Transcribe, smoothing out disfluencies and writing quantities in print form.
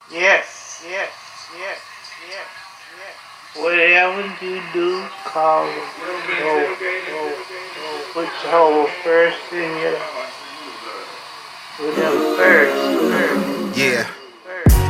Yes, yes, yes, yes, yes. Whatever you do, call it. Go, go, go. Put your first in your